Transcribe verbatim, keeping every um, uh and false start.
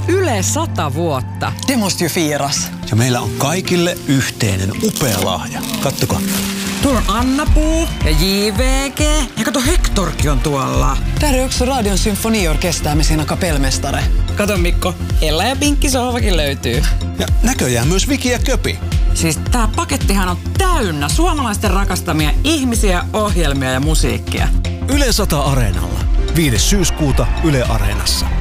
Yle sata vuotta. Det måste ju firas. Ja meillä on kaikille yhteinen upea lahja. Kattokaa. Tuolla on Anna-Puu ja J V G. Ja kato, Hektorkin on tuolla. Där är också Radion symfoniorkester med sina kapellmästare. Kato Mikko, Ella ja Pinkki sohvakin löytyy. Ja näköjään myös Viki ja Köpi. Siis tää pakettihan on täynnä suomalaisten rakastamia ihmisiä, ohjelmia ja musiikkia. Yle sata Areenalla. viides syyskuuta Yle Areenassa.